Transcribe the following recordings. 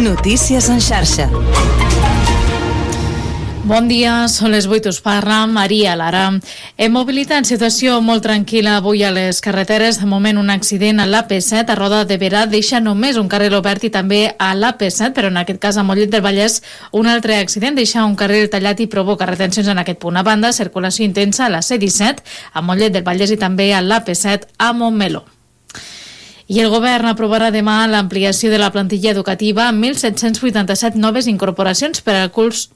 Notícies en xarxa. Bon dia, són les 8, us parla Maria Lara. En mobilitat, en situació molt tranquil·la avui a les carreteres. De moment, un accident a l'AP7 a Roda de Berà deixa només un carril obert i també a l'AP7, però en aquest cas a Mollet del Vallès un altre accident deixa un carril tallat i provoca retencions en aquest punt. A banda, circulació intensa a la C17, a Mollet del Vallès i també a l'AP7 a Montmeló. I el govern aprovarà demà l'ampliació de la plantilla educativa amb 1.787 noves incorporacions per al curs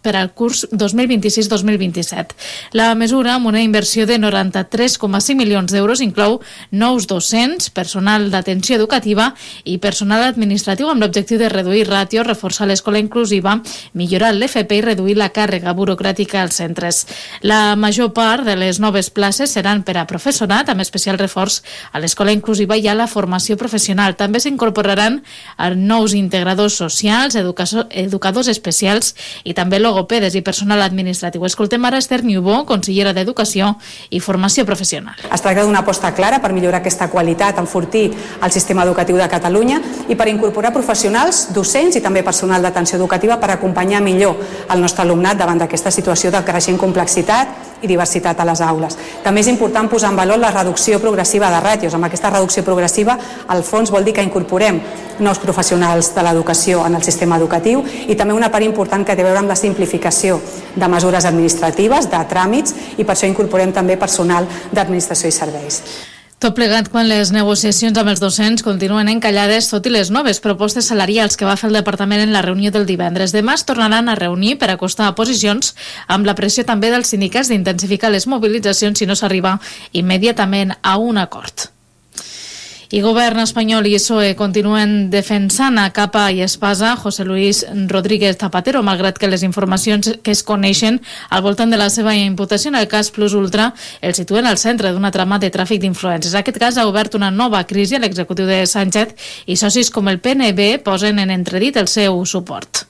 2026-2027. La mesura, amb una inversió de 93,5 milions d'euros, inclou nous docents, personal d'atenció educativa i personal administratiu amb l'objectiu de reduir ràtios, reforçar l'escola inclusiva, millorar l'FP i reduir la càrrega burocràtica als centres. La major part de les noves places seran per a professorat, amb especial reforç a l'escola inclusiva i a la formació professional. També s'incorporaran nous integradors socials, educadors especials i també logopedes i personal administratiu. Escoltem ara Esther Niubó, consellera d'Educació i Formació Professional. Es tracta d'una aposta clara per millorar aquesta qualitat, enfortir el sistema educatiu de Catalunya i per incorporar professionals, docents i també personal d'atenció educativa per acompanyar millor el nostre alumnat davant d'aquesta situació de creixent complexitat i diversitat a les aules. També és important posar en valor la reducció progressiva de ràtios. Amb aquesta reducció progressiva, al fons vol dir que incorporem nous professionals de l'educació en el sistema educatiu i també una part important que té a veure amb la simplificació de mesures administratives, de tràmits, i per això incorporem també personal d'administració i serveis. Tot plegat quan les negociacions amb els docents continuen encallades, tot i les noves propostes salarials que va fer el departament en la reunió del divendres. Demà es tornaran a reunir per acostar a posicions amb la pressió també dels sindicats d'intensificar les mobilitzacions si no s'arriba immediatament a un acord. I govern espanyol i PSOE continuen defensant a capa i espasa José Luis Rodríguez Zapatero, malgrat que les informacions que es coneixen al voltant de la seva imputació en el cas Plus Ultra el situen al centre d'una trama de tràfic d'influències. Aquest cas ha obert una nova crisi a l'executiu de Sánchez i socis com el PNB posen en entredit el seu suport.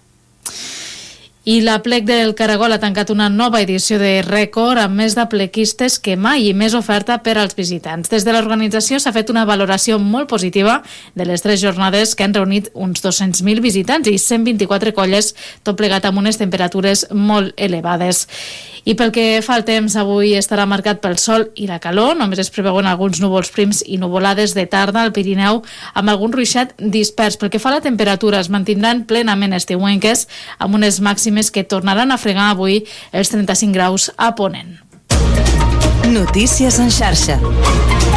I la plec del Caragol ha tancat una nova edició de rècord amb més de plequistes que mai i més oferta per als visitants. Des de l'organització s'ha fet una valoració molt positiva de les 3 jornades que han reunit uns 200.000 visitants i 124 colles, tot plegat amb unes temperatures molt elevades. I pel que fa al temps, avui estarà marcat pel sol i la calor. Només es preveuen alguns núvols prims i nuvolades de tarda al Pirineu amb algun ruixat dispers. Pel que fa a la temperatura, es mantindran plenament estiuenques amb unes màximes que tornaran a fregar avui els 35 graus a Ponent. Notícies en xarxa.